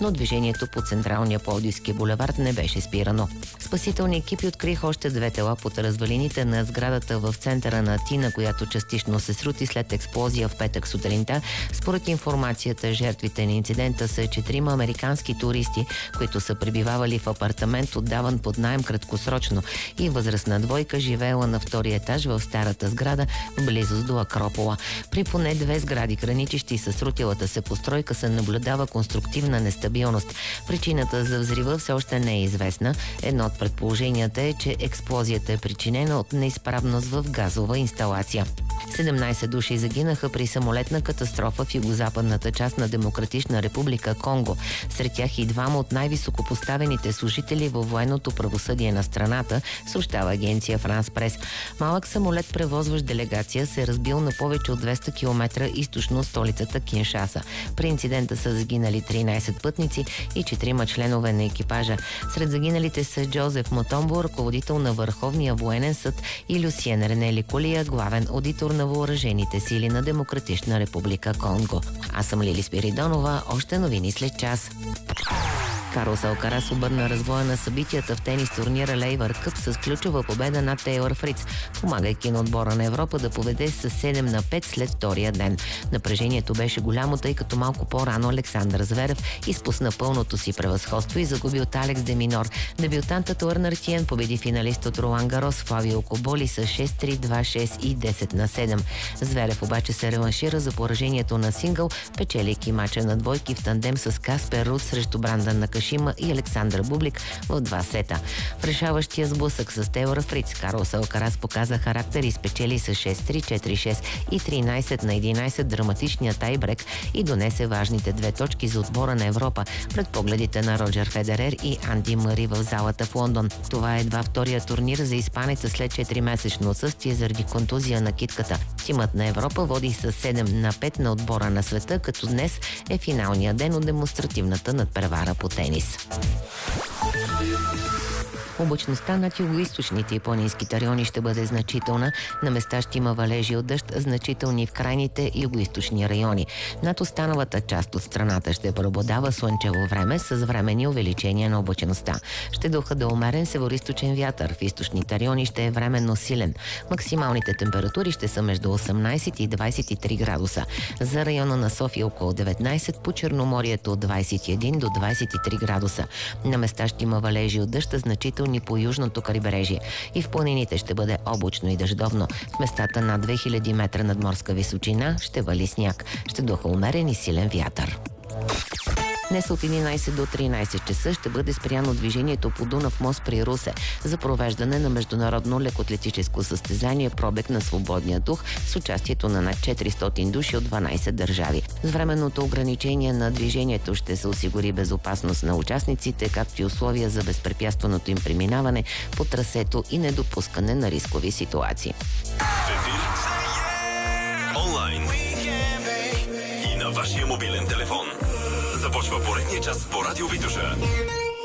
но движението по централния Пловдивски булевард не беше спирано. Спасителни екипи откриха още 2 тела под развалините на сградата в центъра на Атина, която частично се срути след експлозия в петък сутринта. Според информацията, жертвите на инцидента са 4 американски туристи, които са пребивавали в апартамент, отдаван под наем краткосрочно, и възрастна двойка, живеела на втория етаж в старата сграда в близост до Акропола. При поне 2 сгради, граничещи с срутилата се постройка, се наблюдава конструктивна нестабилност. Причината за взрива все още не е известна. Едно от предположенията е, че експлозията е причинена от неизправност в газова инсталация. 17 души загинаха при самолетна катастрофа в югозападната част на Демократична република Конго. Сред тях и 2 от най-високопоставените служители във военното правосъдие на страната, съобщава агенция Франс Прес. Малък самолет, превозващ делегация, се е разбил на повече от 200 км източно от столицата Киншаса. При инцидента са загинали 13 пътници и 4 членове на екипажа. Сред загиналите са Джозеф Мотомбо, ръководител на Върховния военен съд, и Люсиен Рене Ликолия, главен одитор на въоръжените сили на Демократична република Конго. Аз съм Лили Спиридонова, още новини след час. Карлос Алкарас обърна развоя на събитията в тенис турнира Лейвър Къп с ключова победа над Тейлор Фриц, помагайки на отбора на Европа да поведе с 7-5 след втория ден. Напрежението беше голямо, тъй като малко по-рано Александър Зверев изпусна пълното си превъзходство и загуби от Алекс де Минор. Дебютантът Уърнер Тиен победи финалист от Ролан Гарос Флавио Коболи с 6-3, 2-6 и 10-7. Зверев обаче се реваншира за поражението на сингъл, печелейки мача на двойки в тандем с Каспер Руд срещу Брандан Накашима и Александър Бублик в 2 сета. В решаващия сблъсък с Тейлор Фриц Карлос Алкарас показа характер и спечели с 6-3, 4-6 и 13-11 драматичния тайбрек и донесе важните 2 точки за отбора на Европа пред погледите на Роджер Федерер и Анди Мъри в залата в Лондон. Това е едва втория турнир за испанеца след 4-месечно отсъствие заради контузия на китката. Тимът на Европа води с 7-5 на отбора на света, като днес е финалния ден от демонстративната надпревара по тенис. Облачността над югоизточните и планинските райони ще бъде значителна. На места ще има валежи от дъжд, значителни в крайните югоизточни райони. Над останалата част от страната ще преобладава слънчево време с временни увеличения на облачността. Ще духа да умерен североизточен вятър. В източните райони ще е временно силен. Максималните температури ще са между 18 и 23 градуса. За района на София около 19, по Черноморието от 21 до 23 градуса. На места ще има валежи от дъжд, значителни по южното крайбрежие. И в планините ще бъде облачно и дъждовно. В местата на 2000 метра надморска височина ще вали сняг. Ще духа умерен и силен вятър. Днес от 11 до 13 часа ще бъде спряно движението по Дунав мост при Русе за провеждане на международно лекоатлетическо състезание Пробег на свободния дух с участието на над 400 души от 12 държави. С временното ограничение на движението ще се осигури безопасност на участниците, както и условия за безпрепятственото им преминаване по трасето и недопускане на рискови ситуации. Онлайн и на вашия мобилен телефон. Започва поредния час по Радио Витоша.